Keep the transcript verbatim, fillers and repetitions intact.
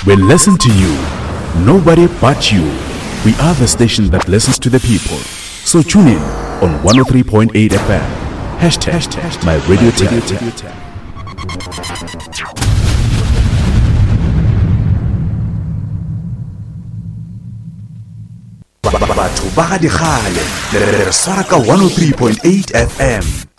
We listen to you. Nobody but you. We are the station that listens to the people. So tune in on one oh three point eight F M. Hashtag, Hashtag my radio tag. Batho ba ga digale re swara ka one oh three point eight F M.